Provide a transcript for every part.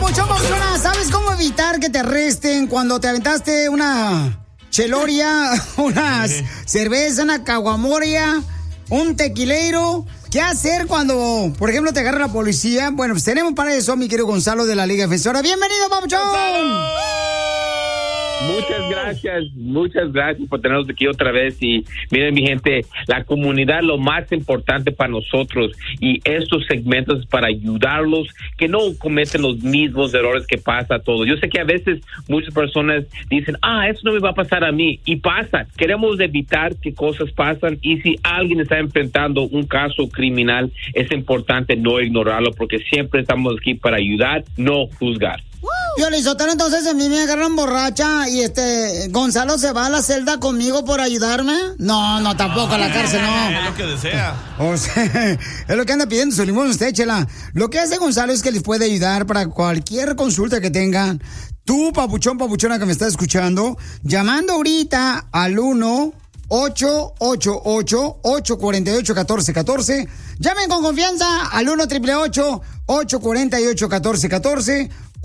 papuchón, papuchona, ¿sabes cómo evitar que te arresten cuando te aventaste una cheloria, una cerveza, una caguamoria, un tequileiro? ¿Qué hacer cuando, por ejemplo, te agarra la policía? Bueno, pues tenemos para eso a mi querido Gonzalo de la Liga Defensora. ¡Bienvenido, papuchón! Muchas gracias por tenernos aquí otra vez. Y miren, mi gente, la comunidad es lo más importante para nosotros, y estos segmentos para ayudarlos que no cometen los mismos errores que pasa a todos. Yo sé que a veces muchas personas dicen, eso no me va a pasar a mí, y pasa. Queremos evitar que cosas pasan, y si alguien está enfrentando un caso criminal, es importante no ignorarlo, porque siempre estamos aquí para ayudar, no juzgar. Piolizotelo, entonces a mí me agarran borracha y Gonzalo se va a la celda conmigo por ayudarme. No, tampoco a la cárcel, no. Es lo que desea. O sea, es lo que anda pidiendo su limón usted, chela. Lo que hace Gonzalo es que les puede ayudar para cualquier consulta que tengan. Tú, papuchón, papuchona que me estás escuchando, llamando ahorita al 1-888-848-1414. Llamen con confianza al 1-888-848-1414.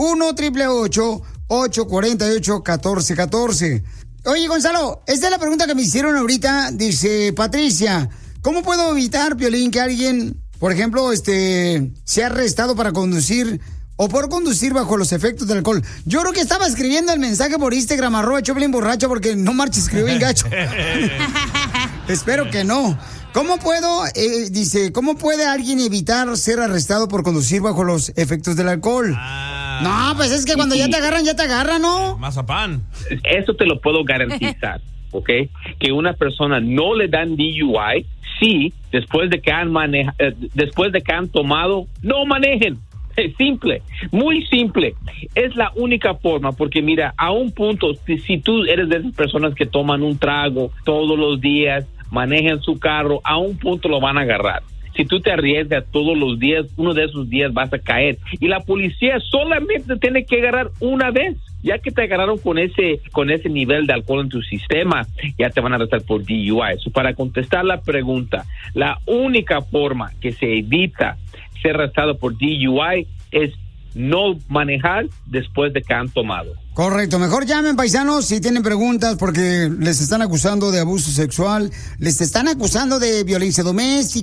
1-888-848-1414. Oye, Gonzalo, esta es la pregunta que me hicieron ahorita. Dice Patricia, ¿cómo puedo evitar, Piolín, que alguien, por ejemplo, sea arrestado para conducir o por conducir bajo los efectos del alcohol? Yo creo que estaba escribiendo el mensaje por Instagram, @Choplin borracho, porque no marches, escribió bien gacho. Espero que no. ¿Cómo puedo, cómo puede alguien evitar ser arrestado por conducir bajo los efectos del alcohol? No, pues es que cuando ya te agarran, ¿no? Mazapán. Eso te lo puedo garantizar, ¿ok? Que una persona no le dan DUI si después de que han tomado, no manejen. Es simple, muy simple. Es la única forma, porque mira, a un punto, si tú eres de esas personas que toman un trago todos los días, manejan su carro, a un punto lo van a agarrar. Si tú te arriesgas todos los días, uno de esos días vas a caer. Y la policía solamente te tiene que agarrar una vez. Ya que te agarraron con ese nivel de alcohol en tu sistema, ya te van a arrestar por DUI. So, para contestar la pregunta, la única forma que se evita ser arrestado por DUI es no manejar después de que han tomado. Correcto, mejor llamen, paisanos, si tienen preguntas, porque les están acusando de abuso sexual, les están acusando de violencia doméstica.